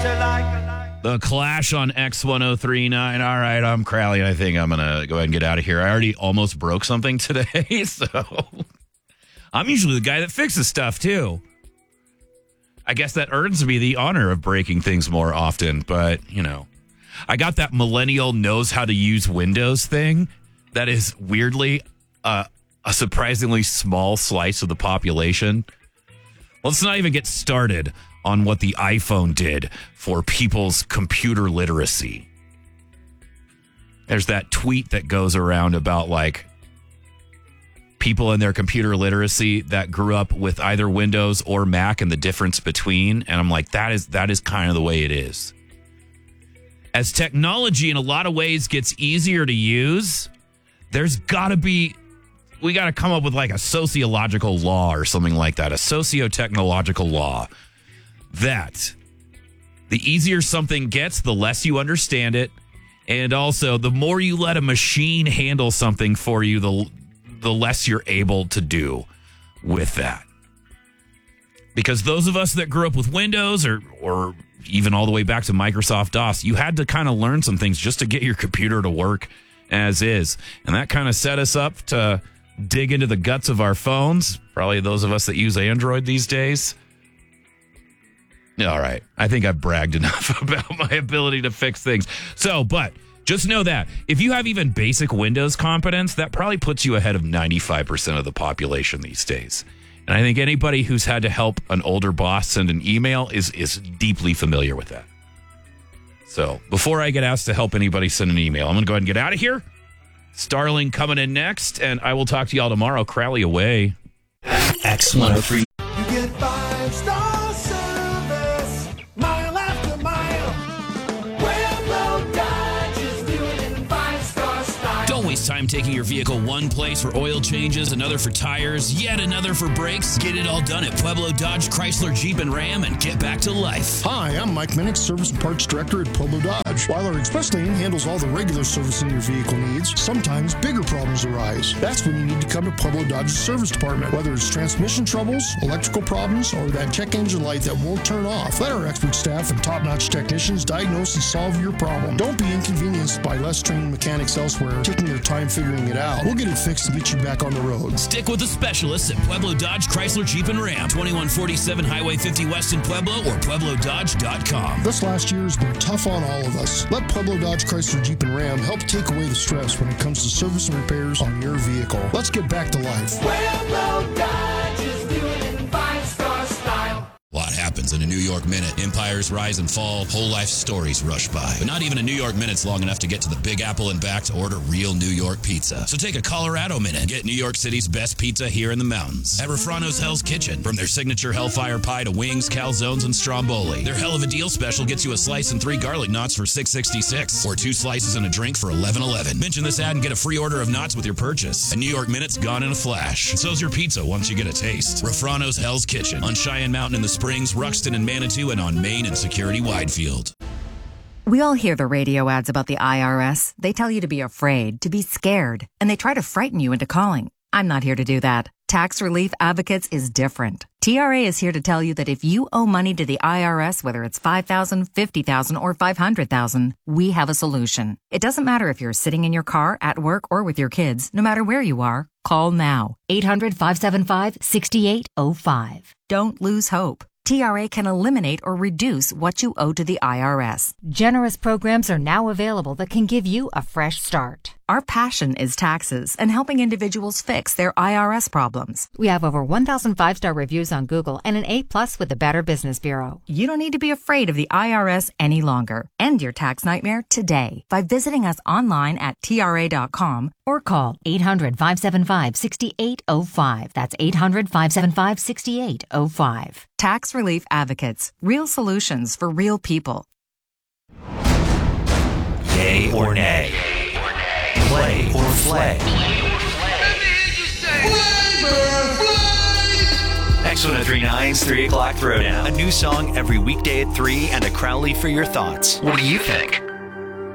The Clash on X1039. All right, I'm Crowley. I think I'm going to go ahead and get out of here. I already almost broke something today, so I'm usually the guy that fixes stuff, too. I guess that earns me the honor of breaking things more often, but, I got that millennial knows how to use Windows thing that is weirdly a surprisingly small slice of the population. Let's not even get started on what the iPhone did for people's computer literacy. There's that tweet that goes around about people in their computer literacy that grew up with either Windows or Mac and the difference between. And I'm like, that is kind of the way it is. As technology in a lot of ways gets easier to use, we got to come up with a sociological law or something like that, a socio-technological law that the easier something gets, the less you understand it. And also, the more you let a machine handle something for you, the less you're able to do with that. Because those of us that grew up with Windows or even all the way back to Microsoft DOS, you had to kind of learn some things just to get your computer to work as is. And that kind of set us up to dig into the guts of our phones. Probably those of us that use Android these days. All right. I think I've bragged enough about my ability to fix things. But just know that if you have even basic Windows competence, that probably puts you ahead of 95% of the population these days. And I think anybody who's had to help an older boss send an email is deeply familiar with that. So before I get asked to help anybody send an email, I'm going to go ahead and get out of here. Starling coming in next, and I will talk to y'all tomorrow. Crowley away. X103. You get 5-star service, mile after mile. Pueblo Dodge is doing it in 5-star style. Don't waste time taking your vehicle one place for oil changes, another for tires, yet another for brakes. Get it all done at Pueblo Dodge, Chrysler, Jeep, and Ram and get back to life. Hi, I'm Mike Minnick, Service and Parts Director at Pueblo Dodge. While our express lane handles all the regular servicing your vehicle needs, sometimes bigger problems arise. That's when you need to come to Pueblo Dodge's service department. Whether it's transmission troubles, electrical problems, or that check engine light that won't turn off, let our expert staff and top-notch technicians diagnose and solve your problem. Don't be inconvenienced by less trained mechanics elsewhere taking your time figuring it out. We'll get it fixed and get you back on the road. Stick with the specialists at Pueblo Dodge, Chrysler, Jeep, and Ram. 2147 Highway 50 West in Pueblo or PuebloDodge.com. This last year has been tough on all of us. Let Pueblo Dodge, Chrysler, Jeep, and Ram help take away the stress when it comes to service and repairs on your vehicle. Let's get back to life. Pueblo Dodge is doing it in 5-star style. A lot happens in a New York Minute. Empires rise and fall, whole life stories rush by. But not even a New York Minute's long enough to get to the Big Apple and back to order real New York pizza. So take a Colorado Minute. Get New York City's best pizza here in the mountains. At Refrano's Hell's Kitchen. From their signature Hellfire Pie to wings, calzones, and stromboli. Their Hell of a Deal special gets you a slice and 3 garlic knots for $6.66. Or 2 slices and a drink for $11.11. Mention this ad and get a free order of knots with your purchase. A New York Minute's gone in a flash. And so's your pizza once you get a taste. Refrano's Hell's Kitchen. On Cheyenne Mountain in the Springs, Ruxton and Manitou, and on Main and Security Widefield. We all hear the radio ads about the IRS. They tell you to be afraid, to be scared, and they try to frighten you into calling. I'm not here to do that. Tax Relief Advocates is different. TRA is here to tell you that if you owe money to the IRS, whether it's $5,000, $50,000, or $500,000, we have a solution. It doesn't matter if you're sitting in your car, at work, or with your kids. No matter where you are, call now. 800-575-6805. Don't lose hope. TRA can eliminate or reduce what you owe to the IRS. Generous programs are now available that can give you a fresh start. Our passion is taxes and helping individuals fix their IRS problems. We have over 1,000 5-star reviews on Google and an A+ with the Better Business Bureau. You don't need to be afraid of the IRS any longer. End your tax nightmare today by visiting us online at TRA.com or call 800-575-6805. That's 800-575-6805. Tax Relief Advocates. Real solutions for real people. Yay or nay? Play or flay? X1039's 3 o'clock throwdown. A new song every weekday at 3 and a Crowley for your thoughts. What do you think?